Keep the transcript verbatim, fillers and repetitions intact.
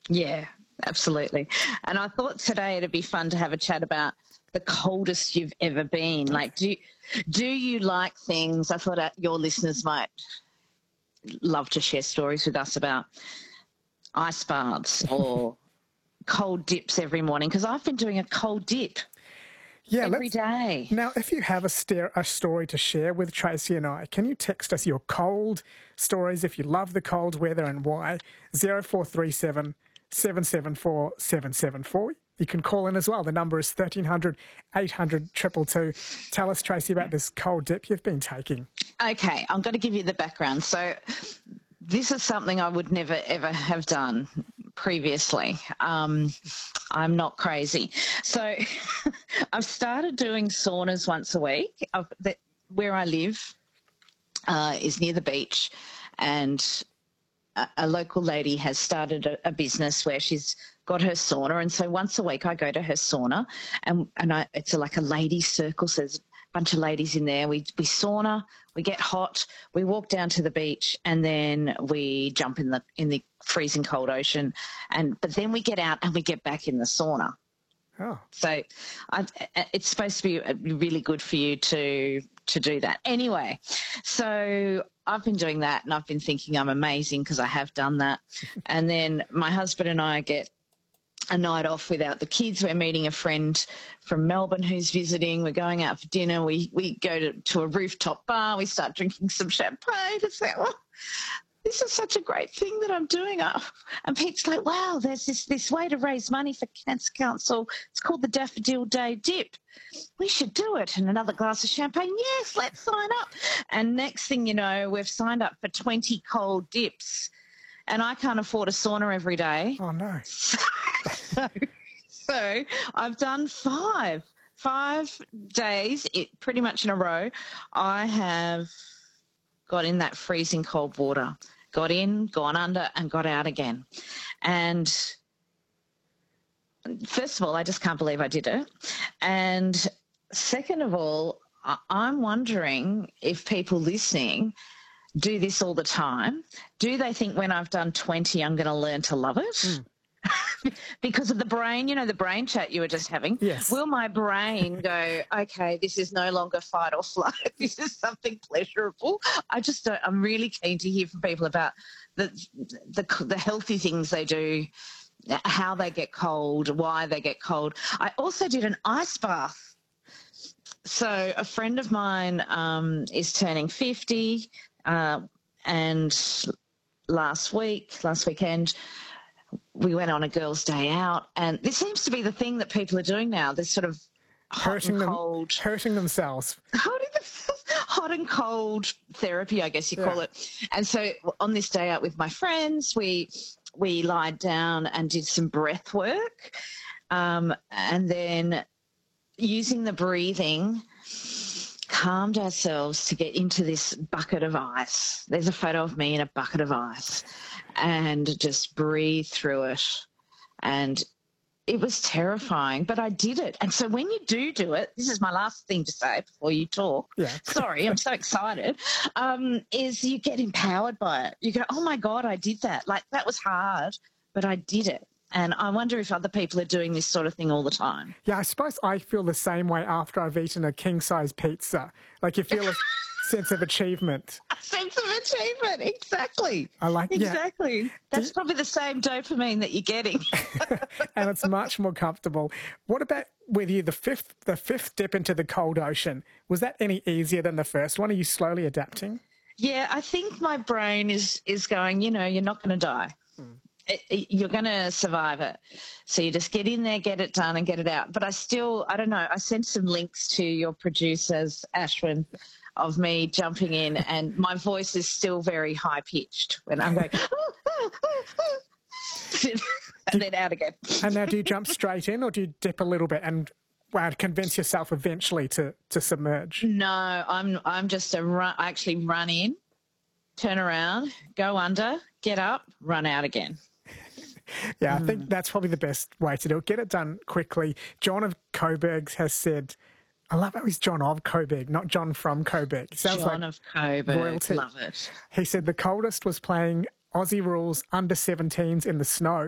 Yeah, absolutely. And I thought today it'd be fun to have a chat about the coldest you've ever been. Like, do you, do you like things? I thought uh, your listeners might love to share stories with us about ice baths or cold dips every morning, because I've been doing a cold dip Yeah, every let's, day. now, if you have a, st- a story to share with Tracy and I, can you text us your cold stories if you love the cold weather and why? zero four three seven, seven seven four, seven seven four. You can call in as well. The number is thirteen hundred, eight hundred, two two two. Tell us, Tracy, about this cold dip you've been taking. Okay, I'm going to give you the background. So this is something I would never, ever have done previously. Um, I'm not crazy. So I've started doing saunas once a week. I've, the, where I live uh, is near the beach, and a, a local lady has started a, a business where she's got her sauna, and so once a week I go to her sauna, and, and I, it's a, like a ladies' circle, so there's a bunch of ladies in there. We, we sauna, we get hot, we walk down to the beach, and then we jump in the in the freezing cold ocean, and but then we get out and we get back in the sauna. Oh. So I, it's supposed to be really good for you to to do that. Anyway, so I've been doing that, and I've been thinking I'm amazing because I have done that. And then my husband and I get a night off without the kids. We're meeting a friend from Melbourne who's visiting. We're going out for dinner. We we go to, to a rooftop bar. We start drinking some champagne. It's like, oh, this is such a great thing that I'm doing. And Pete's like, wow, there's this, this way to raise money for Cancer Council. It's called the Daffodil Day Dip. We should do it. And another glass of champagne. Yes, let's sign up. And next thing you know, we've signed up for twenty cold dips. And I can't afford a sauna every day. Oh, no. so, so I've done five, five days, it, pretty much in a row. I have got in that freezing cold water, got in, gone under, and got out again. And first of all, I just can't believe I did it. And second of all, I- I'm wondering if people listening do this all the time. Do they think when I've done twenty, I'm going to learn to love it? Mm. Because of the brain, you know, the brain chat you were just having. Yes. Will my brain go, okay, this is no longer fight or flight. This is something pleasurable. I just don't, I'm really keen to hear from people about the, the, the healthy things they do, how they get cold, why they get cold. I also did an ice bath. So a friend of mine um, is turning fifty, uh, and last week, last weekend, we went on a girls' day out, and this seems to be the thing that people are doing now. They're sort of hot hurting and them, cold. Hurting themselves. Hurting themselves. Hot and cold therapy, I guess you yeah. call it. And so on this day out with my friends, we we lied down and did some breath work, um, and then using the breathing, calmed ourselves to get into this bucket of ice. There's a photo of me in a bucket of ice, and just breathe through it. And it was terrifying, but I did it. And so when you do do it, this is my last thing to say before you talk. Yeah. Sorry, I'm so excited. Um, is you get empowered by it. You go, oh, my God, I did that. Like, that was hard, but I did it. And I wonder if other people are doing this sort of thing all the time. Yeah, I suppose I feel the same way after I've eaten a king-size pizza. Like, you feel a sense of achievement. A sense of achievement, exactly. I like Exactly. Yeah. That's probably the same dopamine that you're getting. And it's much more comfortable. What about with you, the fifth, the fifth dip into the cold ocean? Was that any easier than the first one? Are you slowly adapting? Yeah, I think my brain is, is going, you know, you're not going to die. Hmm. It, it, you're going to survive it. So you just get in there, get it done and get it out. But I still, I don't know, I sent some links to your producers, Ashwin, of me jumping in, and my voice is still very high-pitched when I'm going, and then out again. And now do you jump straight in, or do you dip a little bit and wow, convince yourself eventually to, to submerge? No, I'm I'm just a run, I actually run in, turn around, go under, get up, run out again. Yeah, I think that's probably the best way to do it. Get it done quickly. John of Coburg has said, I love how he's John of Coburg, not John from Coburg. Sounds John like of Coburg, royalty. Love it. He said the coldest was playing Aussie rules under seventeens in the snow.